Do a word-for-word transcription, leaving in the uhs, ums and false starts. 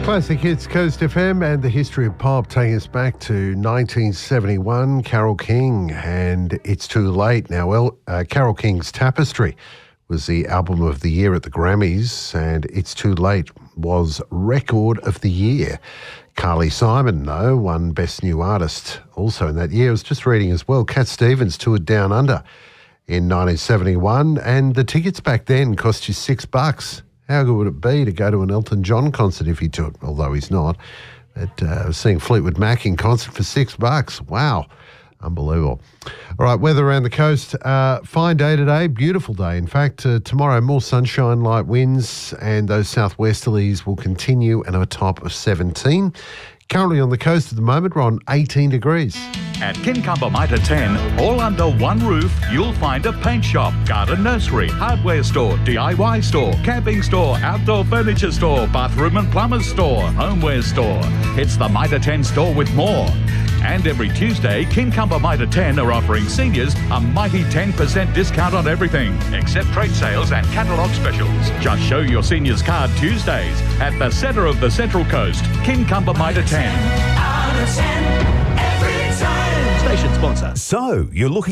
Classic hits, Coast F M, and the history of pop taking us back to nineteen seventy-one. Carole King and It's Too Late. Now, well, uh, Carole King's Tapestry was the album of the year at the Grammys, and It's Too Late was Record of the Year. Carly Simon, though, won Best New Artist also in that year. I was just reading as well, Cat Stevens toured Down Under in nineteen seventy-one, and the tickets back then cost you six bucks. How good would it be to go to an Elton John concert if he toured, although he's not. But uh, seeing Fleetwood Mac in concert for six bucks. Wow. Unbelievable. All right, weather around the coast. Uh, fine day today, beautiful day. In fact, uh, tomorrow more sunshine, light winds, and those southwesterlies will continue at a top of seventeen. Currently on the coast at the moment, we're on eighteen degrees. At Kincumber Mitre ten, all under one roof, you'll find a paint shop, garden nursery, hardware store, D I Y store, camping store, outdoor furniture store, bathroom and plumber's store, homeware store. It's the Mitre ten store with more. And every Tuesday, Kincumber Mitre ten are offering seniors a mighty ten percent discount on everything, except trade sales and catalogue specials. Just show your seniors card Tuesdays at the centre of the Central Coast, Kincumber Mitre ten. Out of ten, every time. Station sponsor. So, you're looking